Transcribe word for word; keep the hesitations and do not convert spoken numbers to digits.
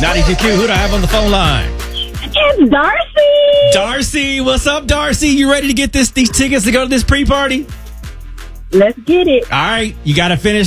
ninety-two Q, who do I have on the phone line? It's Darcy. Darcy, what's up, Darcy? You ready to get this these tickets to go to this pre-party? Let's get it. All right, you got to finish